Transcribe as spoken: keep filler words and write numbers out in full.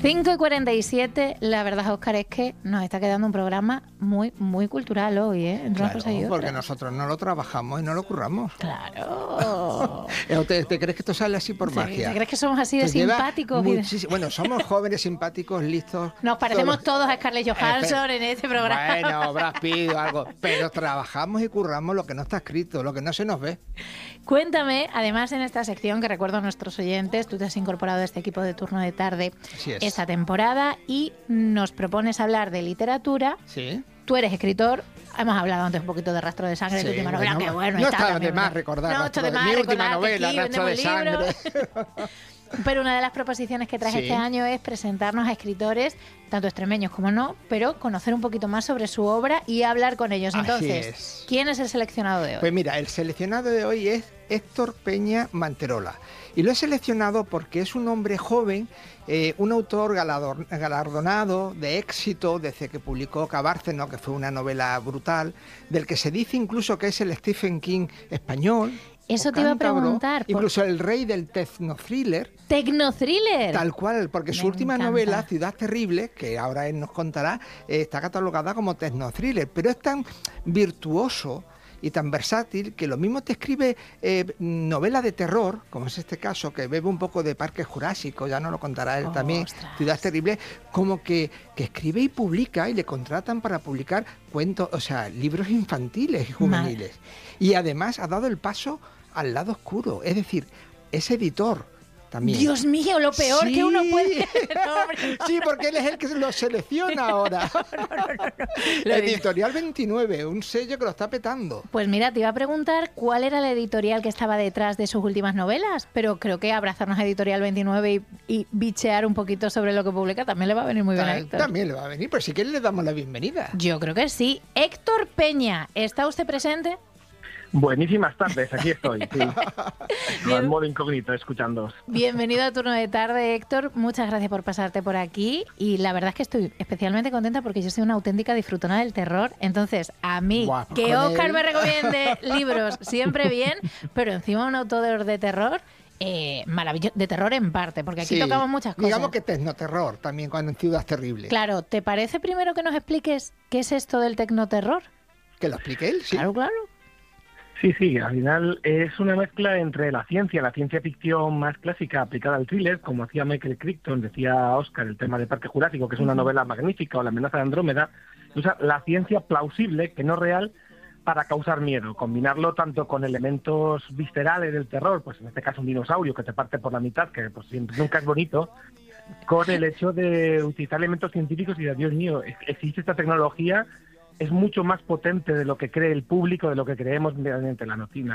cinco y cuarenta y siete, la verdad, Óscar, es que nos está quedando un programa muy, muy cultural hoy, ¿eh? Entre claro, una cosa y otra. porque nosotros no lo trabajamos y no lo curramos. Claro. ¿Te, ¿Te crees que esto sale así por ¿Te, magia? ¿Te crees que somos así de simpáticos? Muchis... Bueno, somos jóvenes, simpáticos, listos. Nos parecemos todos, todos a Scarlett Johansson eh, en este programa. Bueno, Brad Pitt o algo. Pero trabajamos y curramos lo que no está escrito, lo que no se nos ve. Cuéntame, además en esta sección que recuerdo a nuestros oyentes, tú te has incorporado a este equipo de Turno de Tarde esta temporada y nos propones hablar de literatura. Sí. Tú eres escritor, hemos hablado antes un poquito de Rastro de Sangre, sí, tu última novela, bueno, que bueno no está. está de más recordar no, Rastro de de, más mi recordar última novela, Rastro de Sangre. Pero una de las proposiciones que traes sí. este año es presentarnos a escritores, tanto extremeños como no, pero conocer un poquito más sobre su obra y hablar con ellos. Entonces, es. ¿quién es el seleccionado de hoy? Pues mira, el seleccionado de hoy es Héctor Peña Manterola. Y lo he seleccionado porque es un hombre joven, eh, un autor galardonado, de éxito, desde que publicó Cabárceno, que fue una novela brutal, del que se dice incluso que es el Stephen King español. Eso te iba a preguntar. Incluso por... el rey del tecnothriller. ¿Tecnothriller? Tal cual, porque Me su última encanta. novela, Ciudad Terrible, que ahora él nos contará, eh, está catalogada como tecnothriller, pero es tan virtuoso y tan versátil que lo mismo te escribe eh, novela de terror, como es este caso, que bebe un poco de Parque Jurásico, ya no lo contará él oh, también, ostras. Ciudad Terrible, como que, que escribe y publica y le contratan para publicar cuentos, o sea, libros infantiles y juveniles. Mal. Y además ha dado el paso al lado oscuro, es decir, es editor. También. Dios mío, lo peor sí. que uno puede... No, hombre, no. Sí, porque él es el que lo selecciona ahora. No, no, no, no. La Editorial veintinueve, un sello que lo está petando. Pues mira, te iba a preguntar cuál era la editorial que estaba detrás de sus últimas novelas, pero creo que abrazarnos a Editorial veintinueve y, y bichear un poquito sobre lo que publica también le va a venir muy bien a Héctor. También le va a venir, pero si quieres le damos la bienvenida. Yo creo que sí. Héctor Peña, ¿está usted presente? Buenísimas tardes, aquí estoy, sí. En modo incógnito, escuchándoos. Bienvenido a Turno de Tarde, Héctor. Muchas gracias por pasarte por aquí. Y la verdad es que estoy especialmente contenta porque yo soy una auténtica disfrutona del terror. Entonces, a mí, Guapo, que Óscar él. me recomiende libros siempre bien, pero encima un autor de terror... Eh, maravilloso, de terror en parte, porque aquí sí, tocamos muchas cosas. Digamos que tecnoterror también, cuando en Ciudad Terrible. Claro, ¿te parece primero que nos expliques qué es esto del tecnoterror? ¿Que lo explique él? Sí. Claro, claro. Sí, sí, al final es una mezcla entre la ciencia, la ciencia ficción más clásica aplicada al thriller, como hacía Michael Crichton, decía Óscar, el tema de Parque Jurásico, que es una novela magnífica, o La amenaza de Andrómeda, usa la ciencia plausible, que no real, para causar miedo, combinarlo tanto con elementos viscerales del terror, pues en este caso un dinosaurio que te parte por la mitad, que pues nunca es bonito, con el hecho de utilizar elementos científicos y de, Dios mío, existe esta tecnología, es mucho más potente de lo que cree el público, de lo que creemos mediante la noticia,